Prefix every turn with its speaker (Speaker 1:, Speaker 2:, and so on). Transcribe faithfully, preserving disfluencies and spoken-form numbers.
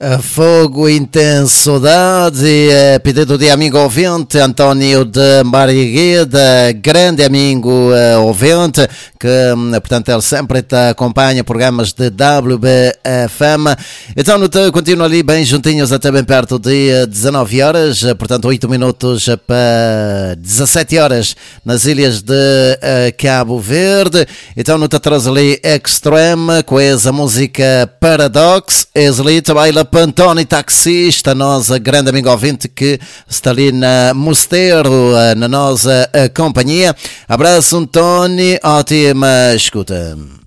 Speaker 1: Fogo Intenso Saudade, pedido de amigo ouvinte António de Marigueda, grande amigo uh, ouvinte, que portanto ele sempre te acompanha programas de W B F M. Então continua ali bem juntinhos até bem perto de dezenove horas, portanto oito minutos para dezassete horas nas ilhas de uh, Cabo Verde. Então não te traz ali Extreme com essa música Paradox, és ali também lá Antônio taxista, nossa grande amigo ouvinte que está ali na Mosteiro, na nossa companhia. Abraço, Antônio, ótima escuta.